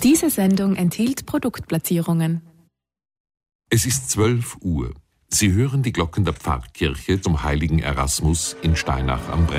Diese Sendung enthielt Produktplatzierungen. Es ist 12 Uhr. Sie hören die Glocken der Pfarrkirche zum Heiligen Erasmus in Steinach am Brenner.